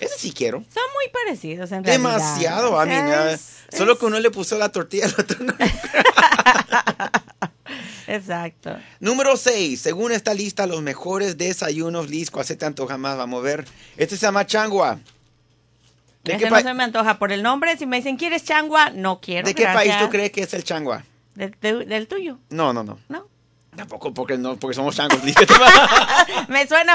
Ese sí quiero. Son muy parecidos en realidad. Demasiado, a mí. Solo que uno le puso la tortilla, al otro no. Exacto. Número 6. Según esta lista, los mejores desayunos, Liz, ¿cuál se te antoja más? Vamos a ver. Este se llama changua. Ese no se me antoja por el nombre. Si me dicen, ¿quieres changua? No quiero, ¿De qué país tú crees que es el changua? Del tuyo. No. ¿No? Tampoco porque somos changos, Liz. Me suena.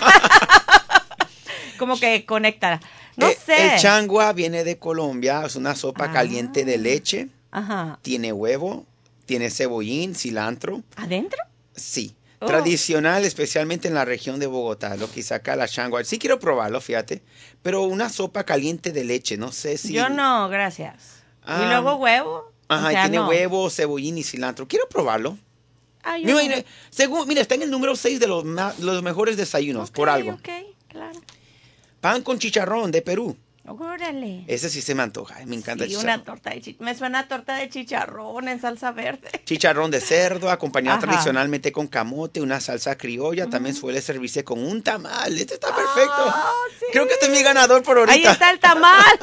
Como que conecta. No sé. El changua viene de Colombia. Es una sopa caliente de leche. Ajá. Tiene huevo, tiene cebollín, cilantro. ¿Adentro? Sí. Tradicional, especialmente en la región de Bogotá, lo que saca la changua. Sí quiero probarlo, fíjate. Pero una sopa caliente de leche, no sé si... Yo no, gracias. Y luego huevo. Ajá, y tiene huevo, cebollín y cilantro. Quiero probarlo. Mira, está en el número 6 de los mejores desayunos, por algo. Ok, claro. Pan con chicharrón de Perú. Órale. Ese sí se me antoja, me encanta el chicharrón. Una torta de chicharrón. Me suena a torta de chicharrón en salsa verde. Chicharrón de cerdo, acompañado tradicionalmente con camote, una salsa criolla. También suele servirse con un tamal. Este está perfecto. Sí. Creo que este es mi ganador por ahorita. Ahí está el tamal.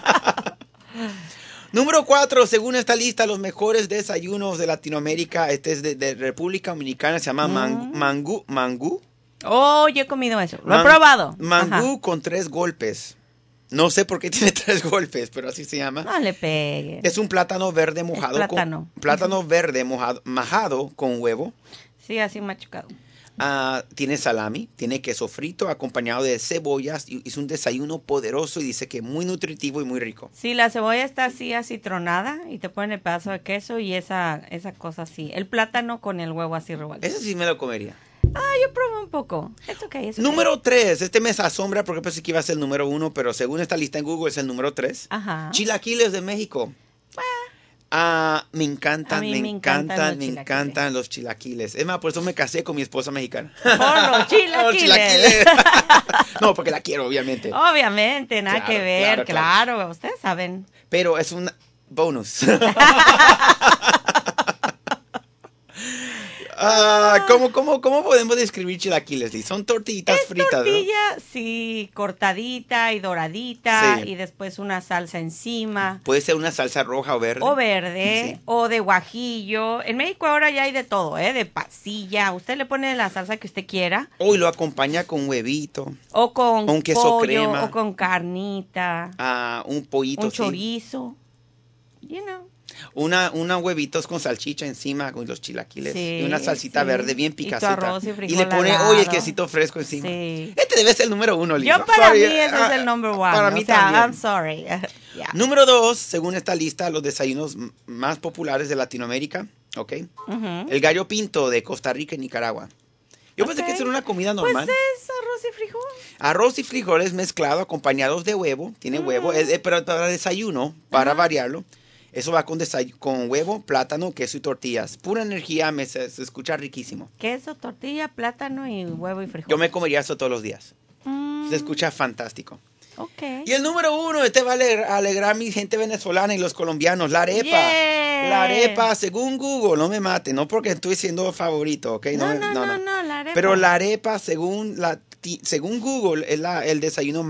Número 4, según esta lista, los mejores desayunos de Latinoamérica. Este es de República Dominicana, se llama mangú. Oh, yo he comido eso. Lo he probado. Mangú con 3 golpes. No sé por qué tiene 3 golpes, pero así se llama. No le pegues. Es un plátano verde mojado. Plátano verde majado con huevo. Sí, así machucado. Tiene salami, tiene queso frito acompañado de cebollas. Y es un desayuno poderoso y dice que muy nutritivo y muy rico. Sí, la cebolla está así acitronada y te ponen el pedazo de queso y esa cosa así. El plátano con el huevo así revuelto. Ese sí me lo comería. Yo probé un poco. Es okay. Número 3. Este me asombra porque pensé que iba a ser el número 1, pero según esta lista en Google es el número 3. Ajá. Chilaquiles de México. Me encantan los chilaquiles. Es más, por eso me casé con mi esposa mexicana. Por los chilaquiles. No, porque la quiero, obviamente. Obviamente, nada que ver. Claro, ustedes saben. Pero es un bonus. ¿Cómo podemos describir chilaquiles, Liz? Son tortillitas fritas, tortilla, ¿no? Sí, cortadita y doradita, sí. Y después una salsa encima. Puede ser una salsa roja o verde. O verde, sí. O de guajillo. En México ahora ya hay de todo, de pasilla. Usted le pone la salsa que usted quiera. Y lo acompaña con huevito. O con un queso pollo, crema. O con carnita. Un pollito. Un chorizo. You know. Una huevitos con salchicha encima con los chilaquiles. Sí, y una salsita verde bien picacita. Y tu arroz y frijol le pone el quesito fresco encima. Sí. Este debe ser el número 1, Lisa. Yo para mí ese es el number 1. Para mí también. I'm sorry. Yeah. Número 2, según esta lista, los desayunos más populares de Latinoamérica. ¿Ok? El gallo pinto de Costa Rica y Nicaragua. Yo pensé que eso era una comida normal. Pues es arroz y frijol. Arroz y frijoles mezclados acompañados de huevo. Tiene huevo, pero para desayuno, para variarlo. Eso va con huevo, plátano, queso y tortillas. Pura energía, se escucha riquísimo. Queso, tortilla, plátano y huevo y frijol. Yo me comería eso todos los días. Se escucha fantástico. Okay. Y el número 1, va a alegrar a mi gente venezolana y los colombianos, la arepa. Yeah. La arepa, según Google, no me mate, no porque estoy siendo favorito, ¿ok? No, la arepa. Pero la arepa, según Google, es el desayuno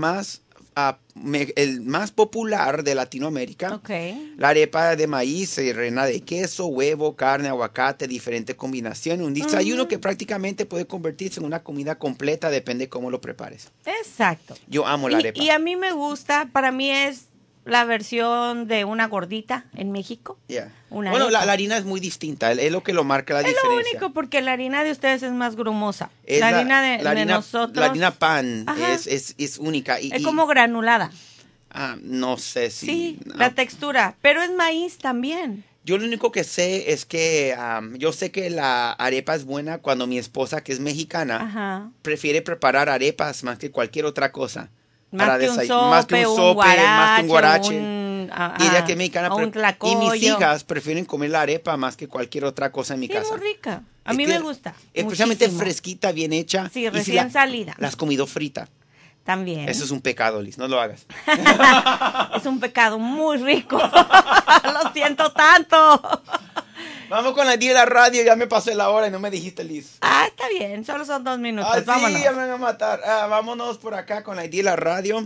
el más popular de Latinoamérica. Okay. La arepa de maíz se rellena de queso, huevo, carne, aguacate, diferentes combinaciones. Un desayuno que prácticamente puede convertirse en una comida completa, depende cómo lo prepares. Exacto. Yo amo la arepa. Y a mí me gusta, para mí es la versión de una gordita en México. Yeah. Bueno, la harina es muy distinta, es lo que lo marca la diferencia. Es lo único, porque la harina de ustedes es más grumosa. La harina de nosotros. La harina pan es única. Es como granulada. No sé si... Sí, la textura, pero es maíz también. Yo lo único que sé es que yo sé que la arepa es buena cuando mi esposa, que es mexicana, prefiere preparar arepas más que cualquier otra cosa. Más que un sope, más que un guarache. Y ella que es mexicana. Y mis hijas prefieren comer la arepa más que cualquier otra cosa en mi casa. Es muy rica. A mí me gusta. Especialmente fresquita, bien hecha. Sí, recién salida. La has comido frita. También. Eso es un pecado, Liz, no lo hagas. Es un pecado muy rico. Lo siento tanto. Vamos con la 10 de la radio, ya me pasé la hora y no me dijiste, Liz. Está bien, solo son 2 minutos, vámonos. Sí, ya me van a matar. Vámonos por acá con la 10 de la radio.